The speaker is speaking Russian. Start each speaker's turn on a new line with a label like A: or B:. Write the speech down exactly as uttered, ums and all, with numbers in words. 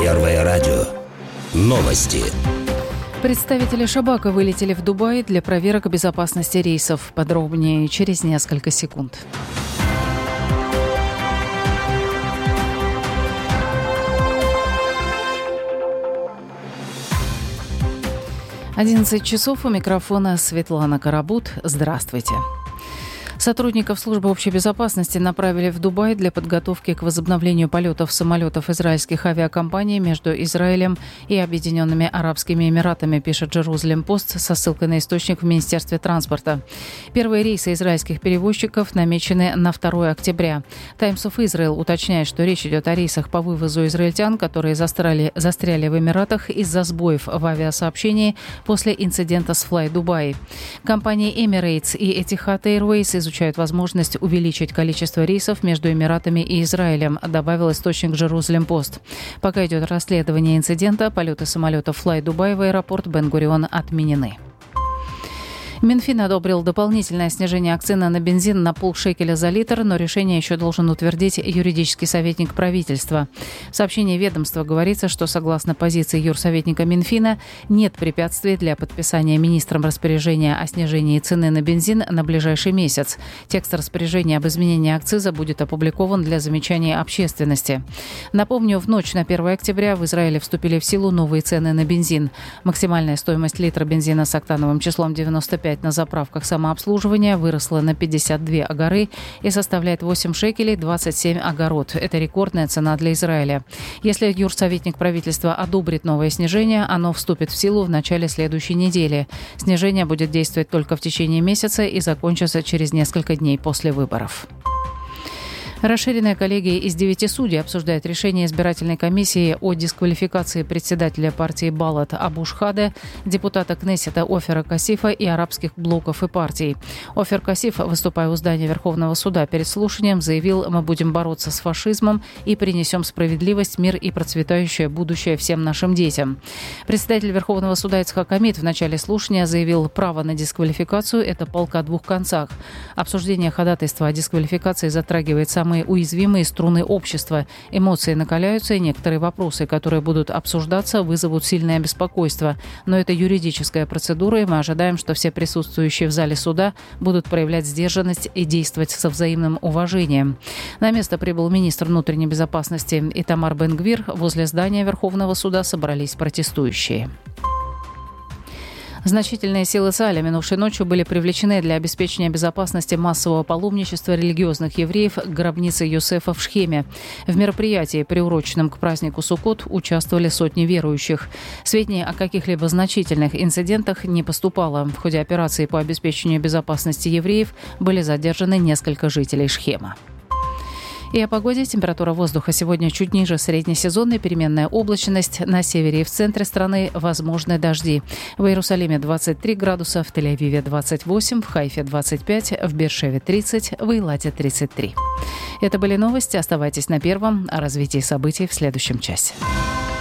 A: Первое радио. Новости.
B: Представители Шабака вылетели в Дубай для проверок безопасности рейсов. Подробнее через несколько секунд. одиннадцать часов, у микрофона Светлана Карабут. Здравствуйте. Сотрудников службы общей безопасности направили в Дубай для подготовки к возобновлению полетов самолетов израильских авиакомпаний между Израилем и Объединенными Арабскими Эмиратами, пишет Jerusalem Post со ссылкой на источник в Министерстве транспорта. Первые рейсы израильских перевозчиков намечены на второе октября. Times of Israel уточняет, что речь идет о рейсах по вывозу израильтян, которые застряли, застряли в Эмиратах из-за сбоев в авиасообщении после инцидента с Fly Dubai. Компании Emirates и Etihad Airways изучают изучают возможность увеличить количество рейсов между Эмиратами и Израилем, добавил источник Jerusalem Post. Пока идет расследование инцидента, полеты самолетов Fly Dubai в аэропорт Бен-Гурион отменены. Минфин одобрил дополнительное снижение акциза на бензин на полшекеля за литр, но решение еще должен утвердить юридический советник правительства. В сообщении ведомства говорится, что согласно позиции юрсоветника Минфина нет препятствий для подписания министром распоряжения о снижении цены на бензин на ближайший месяц. Текст распоряжения об изменении акциза будет опубликован для замечания общественности. Напомню, в ночь на первое октября в Израиле вступили в силу новые цены на бензин. Максимальная стоимость литра бензина с октановым числом девяносто пять на заправках самообслуживания выросла на пятьдесят две агары и составляет восемь шекелей двадцать семь агород. Это рекордная цена для Израиля. Если юрсоветник правительства одобрит новое снижение, оно вступит в силу в начале следующей недели. Снижение будет действовать только в течение месяца и закончится через несколько дней после выборов. Расширенная коллегия из девяти судей обсуждает решение избирательной комиссии о дисквалификации председателя партии Балат Абу Шхаде, депутата Кнессета Офера Касифа и арабских блоков и партий. Офер Касиф, выступая у здания Верховного суда перед слушанием, заявил: «Мы будем бороться с фашизмом и принесем справедливость, мир и процветающее будущее всем нашим детям». Председатель Верховного суда Ицхак Амид в начале слушания заявил: «Право на дисквалификацию – это палка о двух концах». Обсуждение ходатайства о дисквалификации затрагивает самые уязвимые струны общества. Эмоции накаляются, и некоторые вопросы, которые будут обсуждаться, вызовут сильное беспокойство. Но это юридическая процедура, и мы ожидаем, что все присутствующие в зале суда будут проявлять сдержанность и действовать со взаимным уважением. На место прибыл министр внутренней безопасности Итамар Бен-Гвир. Возле здания Верховного суда собрались протестующие. Значительные силы Цаля минувшей ночью были привлечены для обеспечения безопасности массового паломничества религиозных евреев к гробнице Йосефа в Шхеме. В мероприятии, приуроченном к празднику Суккот, участвовали сотни верующих. Сведений о каких-либо значительных инцидентах не поступало. В ходе операции по обеспечению безопасности евреев были задержаны несколько жителей Шхема. И о погоде. Температура воздуха сегодня чуть ниже среднесезонной, переменная облачность. На севере и в центре страны возможны дожди. В Иерусалиме двадцать три градуса, в Тель-Авиве двадцать восемь, в Хайфе двадцать пять, в Беэр-Шеве тридцать, в Эйлате тридцать три. Это были новости. Оставайтесь на Первом. О развитии событий в следующем часе.